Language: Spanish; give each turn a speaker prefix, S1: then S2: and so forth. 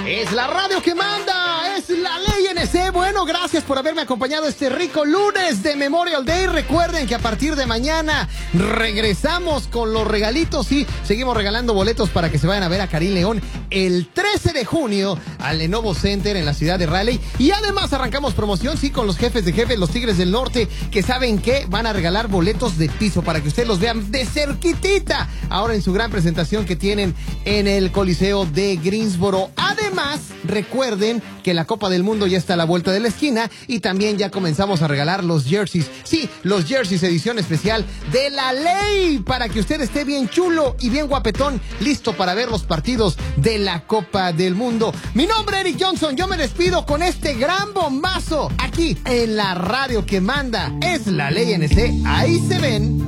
S1: Es la radio que manda, es la ley NC. Bueno, gracias por haberme acompañado este rico lunes de Memorial Day. Recuerden que a partir de mañana regresamos con los regalitos y seguimos regalando boletos para que se vayan a ver a Karim León el 13 de junio al Lenovo Center en la ciudad de Raleigh. Y además arrancamos promoción, sí, con los jefes de jefes, los Tigres del Norte, que saben que van a regalar boletos de piso para que ustedes los vean de cerquitita ahora en su gran presentación que tienen en el Coliseo de Greensboro. Además, recuerden que la Copa del Mundo ya está a la vuelta de la esquina y también ya comenzamos a regalar los jerseys. Sí, los jerseys edición especial de la ley para que usted esté bien chulo y bien guapetón, listo para ver los partidos de la Copa del Mundo. Mi nombre es Eric Johnson, yo me despido con este gran bombazo aquí en la radio que manda. Es la ley NC, ahí se ven.